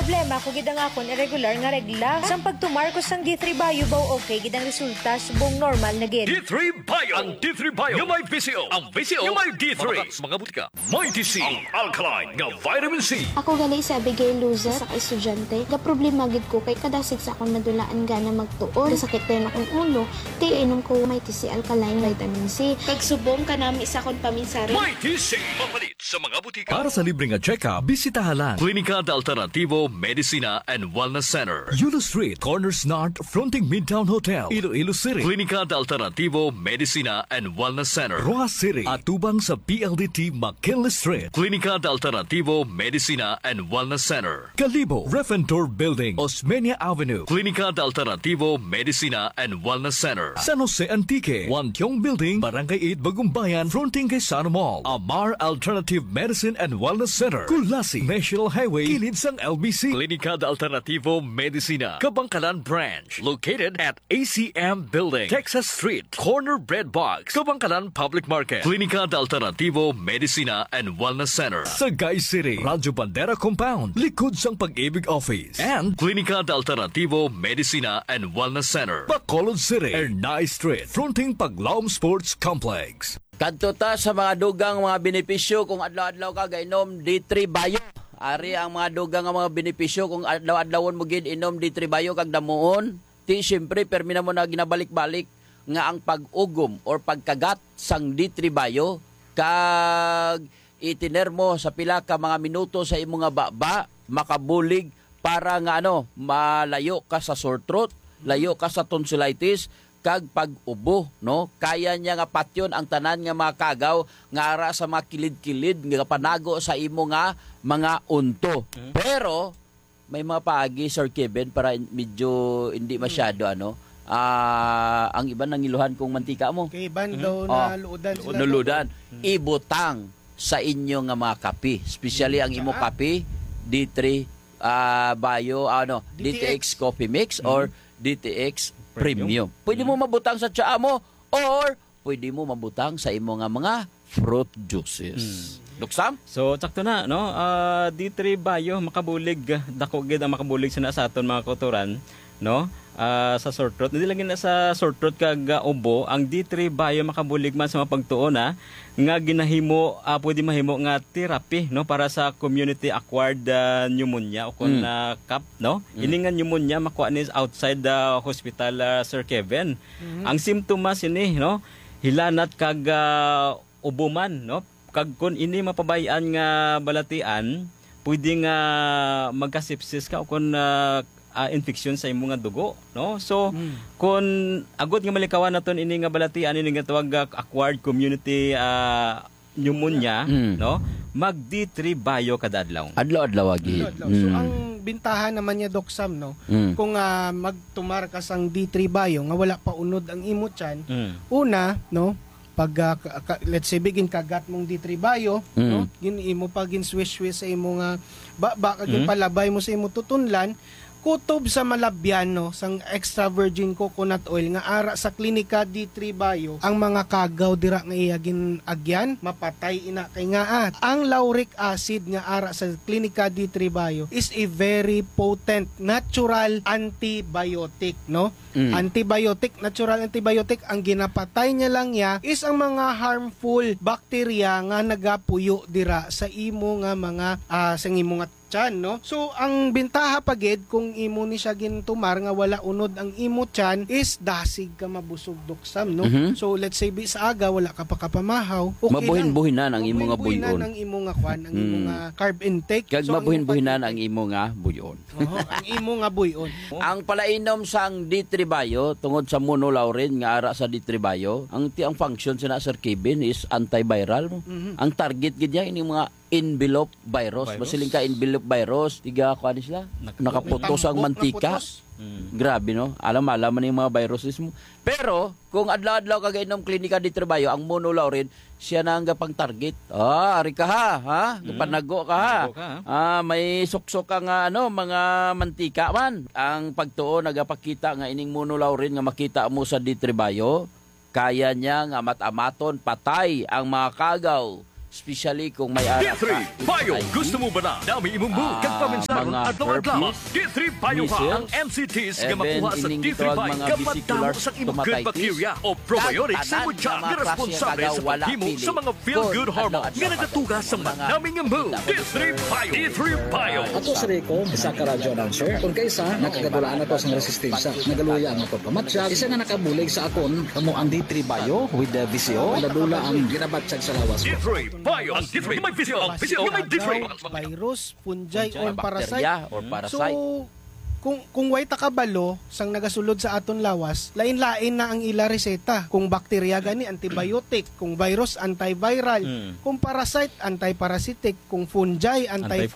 problema ko gidang akon irregular nga regla. Sang pagtumar ko sang D3 Bio baw okay gidang resulta subong normal na gid. D3 Bio. Ang D3 Bio yung may VCO. Ang VCO yung may D3. Mga butika. May TC. Ang alkaline nga vitamin C. Ako gali si Abigail Luza sa estudyante. Ga problema gid ko kay kadasig sa akong nadulaan gana magtuon. Sakit din akong ulo. Ti inom ko may TC alkaline vitamin C. Kag subong kanami sa akong paminsari. May TC. Mapalit sa mga butika. Para sa libreng check-up, bisitahalan Klinika de Alternativo Medicina and Wellness Center. Yulo Street, Corners North, fronting Midtown Hotel, Iloilo City. Klinika de Alternativo Medicina and Wellness Center. Rojas City, atubang sa PLDT McKinley Street. Klinika de Alternativo Medicina and Wellness Center. Kalibo, Refentor Building, Osmeña Avenue. Klinika de Alternativo Medicina and Wellness Center. San Jose Antique, Wantiong Building, Barangay 8, Bagumbayan, fronting kay Sano Mall. Amar Alternative Medicine and Wellness Center. Kulasi, National Highway, kilid sang LBC. Klinika de Alternativo Medicina, Kabangkalan Branch, located at ACM Building, Texas Street, Corner Bread Box, Kabangkalan Public Market. Klinika de Alternativo Medicina and Wellness Center. Sagay City, Radyo Bandera Compound, likod sang Pag-ibig Office. And Klinika de Alternativo Medicina and Wellness Center. Bacolod City, Ernay Street, fronting Paglaom Sports Complex. Kadto ta sa mga dugang mga benepisyo kung adlaw-adlaw ka gainom D3 Bio. Ari ang mga dugang nga mga benepisyo kung adlaw-adlawon mo gid inom D3 Bio kag damuon. Ti syempre permi na mo na ginabalik-balik nga ang pag-ugom or pagkagat sang D3 Bio kag itiner mo sa pila ka mga minuto sa imong nga baba makabulig para nga malayo ka sa sore throat, layo ka sa tonsillitis kag pag-ubo, no? Kaya niya nga patyon ang tanan nga mga kagaw nga ara sa mga kilid-kilid nga panago sa imo nga mga unto. Pero may mga paagi, Sir Kevin, para medyo hindi masyado ang iba nangiluhan kong mantika mo. Kay iban daw na luudan sila. Nuludan. Ibutang sa inyo nga mga kape, especially ang imo kape D3 Bio DTX Coffee Mix or DTX Premium. Pwede mo mabutang sa tsaa mo or pwede mo mabutang sa imo nga mga fruit juices. Duksam? So, sakto na, no? D3 Bio, makabulig, dako gid ang makabulig sa aton mga kauturan, no? Sa sore throat. Hindi lang na sa sore throat kag ubo, ang D3 Bio makabulig man sa mga pagtuon nga ginahimo, pwede mahimo nga therapy, no? Para sa community acquired pneumonia o kung CAP, no? Ini nga pneumonia makuha ni outside the hospital, Sir Kevin. Ang simptomas ini, no? Hilanat kag ubo man, no? Kag kun ini mapabayaan nga balatian, pwede nga magka-sepsis ka o kung infection sa imong nga dugo, no? So kun agud nga malikawan naton ini nga balatian ini nga tawag acquired community pneumonia, no? Mag D3 Bio kada adlaw. Adlaw-adlaw agi. So ang bintahan naman niya Doc Sam, no? Kung magtumar ka sang D3 Bio nga wala pa unod ang imo tiyan, una, no? Pag let's say bigin kagat mong D3 Bio, no? Imo pag swish-swish sa imo nga kag palabay mo sa imo tutunlan, kutob sa malabyan, no, sang extra virgin coconut oil nga ara sa klinika D3 Bio ang mga kagaw dira nga iyagin agyan mapatay ina kay nga ang lauric acid nga ara sa klinika D3 Bio is a very potent natural antibiotic, no? Natural antibiotic, ang ginapatay niya lang is ang mga harmful bacteria nga nagapuyo dira sa imo nga mga sa imo nga tiyan, no? So ang bintaha pagid kung imo ni siya gintumar nga wala unod ang imo tiyan is dasig ka mabusog Doksam, no? So let's say sa aga wala ka pa kapamahaw, okay, mabuhin-buhinan ang imo nga buyon. Ang imo nga kwan, ang imo nga carb intake. Kag mabuhin-buhinan ang imo nga buyon. Ang imo nga buyon. Ang palainom sang D3 Bio tungod sa monolaurin nga ara sa D3 Bio, ang function sa Sir Kevin is antiviral. Ang target gid niya ini mga envelope virus. Masiling ka envelope virus, tiga ko ani sila. Nakaputos ang mantika. Grabe, no? Alam-alam man yung mga viruses mo. Pero kung adlaw-adlaw ka gainom klinika D3 Bio, ang monolaurin siya na ang gapang target. Ari ka ha? Panago ka ha? May suksok ka nga mga mantika man. Ang pagtuo nagapakita nga ining monolaurin nga makita mo sa D3 Bio, kaya niya nga matamaton patay ang mga kagaw especially kung may ara D3 Bio. Gusto mo ba na dami imong move kag paminsaron mga adlaw-adlaw? herpes, D3 Bio ha ang MCTs nga even makuha sa ining D3 gitawag Bio mga kapag vesicular daw sa imong good stomatitis, bacteria o probiotics sa tanan mutya nga nga mga responsable klaseng sa kagaw, wala paghimo pili. sa mga feel-good Kung hormones adlaw-adlaw nga nagatuga sa mga manaming nga move. D3 Bio. D3 Bio. Ato si Rico, isa ka radyo announcer. Kung kaysa, nakagadulaan na to sa resistensya. Nagaluya ang pagpamatsyag. Isa nga nakabulig sa akon, kamo ang D3 Bio with the VCO. Nadula ang ginabatsyag sa lawas ko. D3 Bio. Ang D3 may VCO. Ang VCO may D3. Virus, fungi, or parasite. bacteria or parasite. So, kung way takabalo sang nagasulod sa aton lawas, lain-lain na ang ila reseta. Kung bakterya gani antibiotic, kung virus antiviral, kung parasite antiparasitic, kung fungi